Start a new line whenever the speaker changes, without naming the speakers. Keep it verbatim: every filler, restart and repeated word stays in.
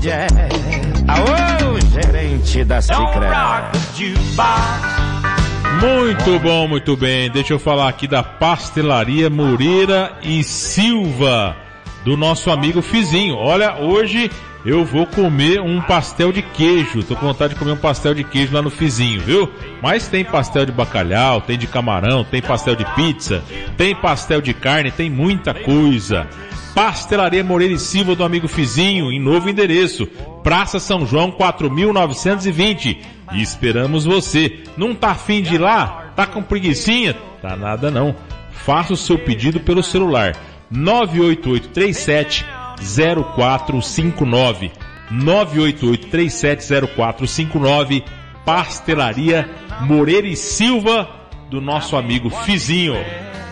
jazz. Alô, gerente da Sicredi.
Muito bom, muito bem. Deixa eu falar aqui da Pastelaria Moreira e Silva, do nosso amigo Fizinho. Olha, hoje eu vou comer um pastel de queijo. Tô com vontade de comer um pastel de queijo lá no Fizinho, viu? Mas tem pastel de bacalhau, tem de camarão, tem pastel de pizza, tem pastel de carne, tem muita coisa. Pastelaria Moreira e Silva do amigo Fizinho, em novo endereço, Praça São João quatro mil novecentos e vinte. E esperamos você. Não tá afim de ir lá? Tá com preguicinha? Tá nada não. Faça o seu pedido pelo celular nove oito oito três sete zero quatro cinco nove. nove oito oito três sete zero quatro cinco nove. Pastelaria Moreira e Silva do nosso amigo Fizinho.